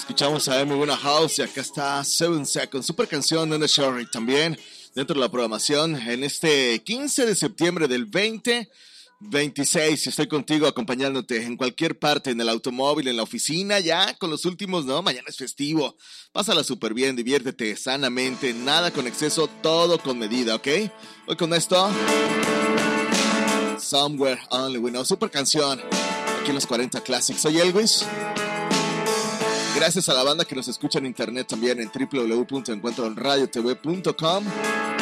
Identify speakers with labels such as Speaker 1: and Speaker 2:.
Speaker 1: Escuchamos a Amy Winehouse y acá está 7 Seconds, super canción de Sherry también dentro de la programación en este 15 de septiembre del 2026. Estoy contigo acompañándote en cualquier parte, en el automóvil, en la oficina, ya con los últimos, ¿no? Mañana es festivo. Pásala súper bien, diviértete sanamente, nada con exceso, todo con medida, ¿ok? Hoy con esto, Somewhere Only We Know, super canción aquí en los 40 Classics. Soy Elvis. Gracias a la banda que nos escucha en internet también en www.encuentroradiotv.com.